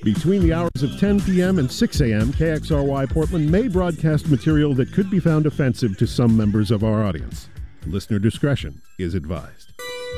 Between the hours of 10 p.m. and 6 a.m., KXRY Portland may broadcast material that could be found offensive to some members of our audience. Listener discretion is advised.